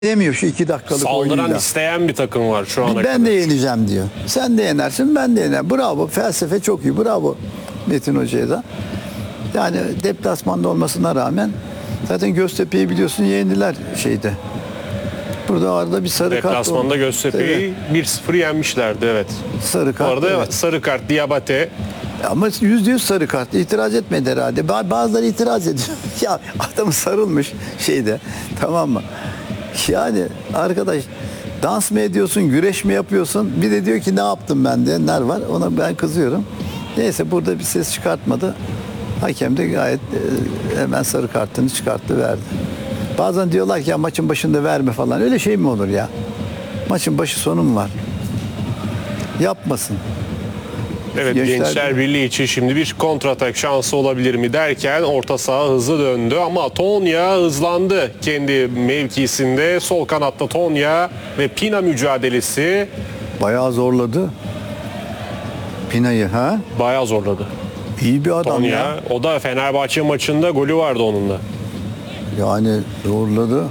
demiyor şu 2 dakikalık Saldıran, oyunuyla. isteyen bir takım var şu ana kadar. Ben de yeneceğim diyor. Sen de yenersin, ben de yenerim. Bravo, felsefe çok iyi. Bravo Metin Hoca'ya da. Yani deplasmanda olmasına rağmen zaten Göztepe'yi biliyorsun yendiler şeyde. Burada arada bir sarı kart oldu. Deplasmanda Göztepe'yi 1-0 yenmişlerdi, evet. Sarı Bu kart. arada Evet. sarı kart Diabate. Ama %100 sarı kart. İtiraz etmedi herhalde. Bazıları itiraz ediyor. Ya adam sarılmış şeyde. Tamam mı? Yani arkadaş dans mı ediyorsun, güreş mi yapıyorsun? Bir de diyor ki ne yaptım ben diyenler var. Ona ben kızıyorum. Neyse burada bir ses çıkartmadı. Hakem de gayet hemen sarı kartını çıkarttı, verdi. Bazen diyorlar ki ya maçın başında verme falan. Öyle şey mi olur ya? Maçın başı sonu mu var? Yapmasın. Evet, Gençler Gençler Birliği için şimdi bir kontratak şansı olabilir mi derken orta saha hızlı döndü ama Tonya hızlandı kendi mevkisinde. Sol kanatta Tonya ve Pina mücadelesi Bayağı zorladı. Pina'yı ha? bayağı zorladı. İyi bir adam Tonya, ya. o da Fenerbahçe maçında golü vardı onun da. Yani zorladı.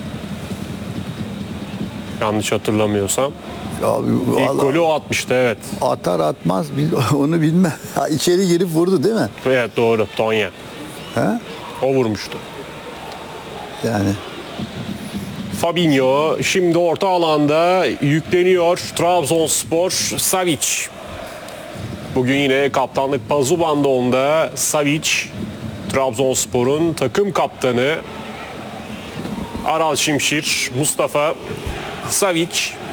Yanlış hatırlamıyorsam. Ya, İlk vallahi golü o atmıştı, evet. atar atmaz onu bilmem. Ha, içeri girip vurdu değil mi? Evet, doğru, Tonya. He? O vurmuştu. Yani Fabinho şimdi orta alanda yükleniyor. Trabzonspor, Savic. Bugün yine kaptanlık Pazubandoğlu'nda Savic, Trabzonspor'un takım kaptanı. Aral Şimşir, Mustafa, Savic.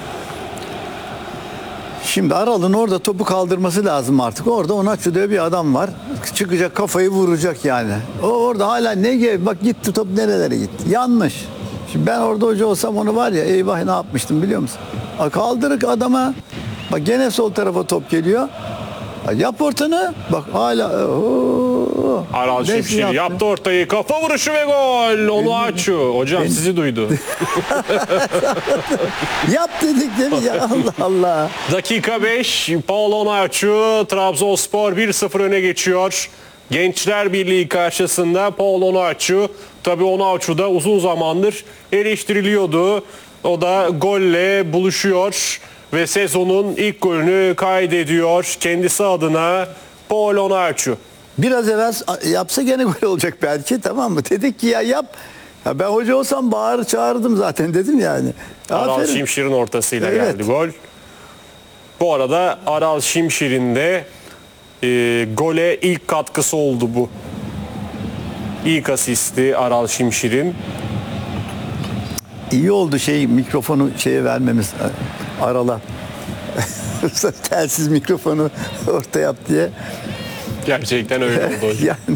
şimdi Aral'ın orada topu kaldırması lazım artık. Orada Onaçu diye bir adam var. Çıkacak, kafayı vuracak yani. O orada hala bak gitti top nerelere gitti. Yanlış. Şimdi ben orada hoca olsam onu var ya eyvah ne yapmıştım biliyor musun? Kaldırık adama. Bak gene sol tarafa top geliyor. Yap ortanı. Bak hala. Aral Neyse Şimşir yaptı ortayı. Kafa vuruşu ve gol. Onuachu. Hocam sizi duydu. Yap dedik değil mi ya? Allah Allah. Dakika 5. Paul Onuachu. Trabzonspor 1-0 öne geçiyor. Gençler Birliği karşısında Paul Onuachu. Tabii Onuachu da uzun zamandır eleştiriliyordu. O da golle buluşuyor ve sezonun ilk golünü kaydediyor kendisi adına Paul Onuachu. Biraz evvel yapsa gene gol olacak belki, tamam mı? Dedik ki ya yap. Ya ben hoca olsam bağır çağırdım zaten dedim yani. Aral Aferin. Şimşir'in ortasıyla Evet. geldi gol. Bu arada Aral Şimşir'in de gole ilk katkısı oldu bu. İlk asisti Aral Şimşir'in. İyi oldu mikrofonu vermemiz Aral'a. Telsiz mikrofonu orta yap diye. Gerçekten öyle oldu hocam. Yani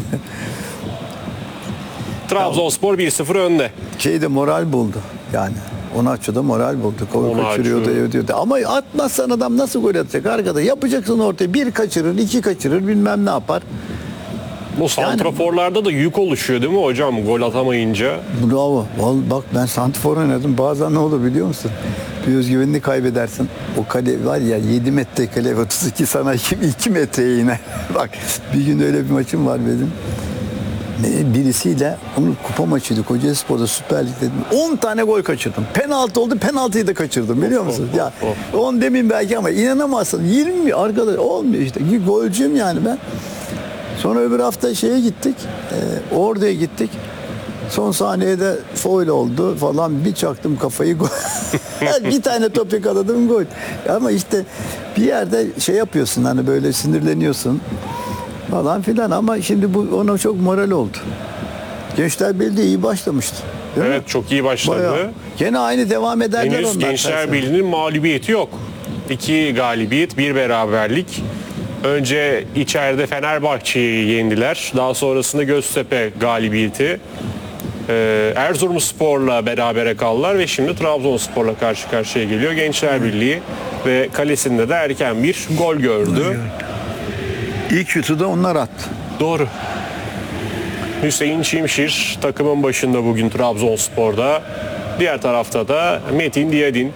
Trabzonspor 1-0 önde. de moral buldu yani. Onaçu da moral buldu. Gol Onuachu. kaçırıyordu, ediyordu. Ama atmazsan adam nasıl gol atacak arkada? Yapacaksın ortaya. 1 kaçırır, 2 kaçırır, bilmem ne yapar. Bu santraforlarda da yük oluşuyor değil mi hocam gol atamayınca? Bravo. Vallahi bak ben santifor oynadım. Bazen ne olur biliyor musun? Bir özgüvenini kaybedersin. O kale var ya 7 metre kale 32 sana 2 metreye iner. Bak bir gün öyle bir maçım var benim. Birisiyle onun kupa maçıydı. Kocaelispor'da Süper Lig'de 10 tane gol kaçırdım. Penaltı oldu. Penaltıyı da kaçırdım biliyor musun? Ya 10 demeyeyim belki ama inanamazsın. 20 arkadaş olmuyor işte. Golcüyüm yani ben. Sonra öbür hafta şeye gittik. Ordu'ya gittik. Son saniyede foul oldu falan. Bir çaktım kafayı gol. Bir tane top yakaladım gol. Ama işte bir yerde yapıyorsun hani böyle sinirleniyorsun falan filan ama şimdi bu ona çok moral oldu. Gençler Birliği iyi başlamıştı. Değil mi? Evet, çok iyi başladı. Bayağı. Gene aynı devam ederler Henüz onlar. Gençler Birliği'nin mağlubiyeti yok. 2 galibiyet, 1 beraberlik. Önce içeride Fenerbahçe'yi yendiler. Daha sonrasında Göztepe galibiyeti. Erzurumspor'la berabere kaldılar ve şimdi Trabzonspor'la karşı karşıya geliyor Gençler Birliği ve kalesinde de erken bir gol gördü. İlk şutu da onlar attı. Doğru. Hüseyin Şimşir takımın başında bugün Trabzonspor'da. Diğer tarafta da Metin Diyadin.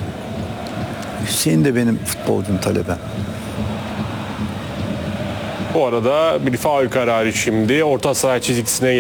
Hüseyin de benim futbolcum talebem. Bu arada bir faul kararı şimdi. Orta saha çizgisine